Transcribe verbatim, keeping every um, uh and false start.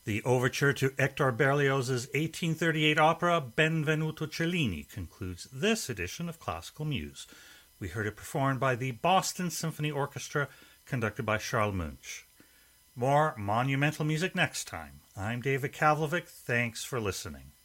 The overture to Hector Berlioz's eighteen thirty-eight opera Benvenuto Cellini concludes this edition of Classical Muse. We heard it performed by the Boston Symphony Orchestra, conducted by Charles Munch. More monumental music next time. I'm David Kavlovic. Thanks for listening.